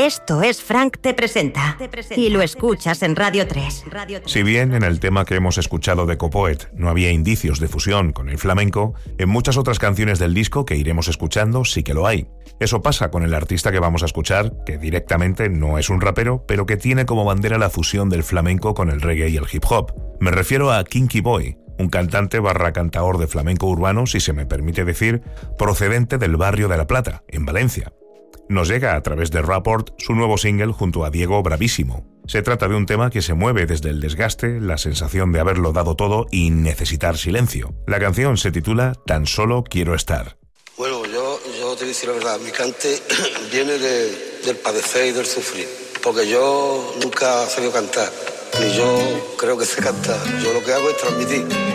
Esto es Frank Te Presenta y lo escuchas en Radio 3. Si bien en el tema que hemos escuchado de Copoet no había indicios de fusión con el flamenco, en muchas otras canciones del disco que iremos escuchando sí que lo hay. Eso pasa con el artista que vamos a escuchar, que directamente no es un rapero, pero que tiene como bandera la fusión del flamenco con el reggae y el hip hop. Me refiero a Kinky Boy, un cantante barra cantaor de flamenco urbano, si se me permite decir, procedente del barrio de La Plata, en Valencia. Nos llega a través de Rapport su nuevo single junto a Diego Bravísimo. Se trata de un tema que se mueve desde el desgaste, la sensación de haberlo dado todo y necesitar silencio. La canción se titula Tan solo quiero estar. Bueno, yo te voy a decir la verdad, mi cante viene del padecer y del sufrir, porque yo nunca he sabido cantar, ni yo creo que sé cantar, yo lo que hago es transmitir.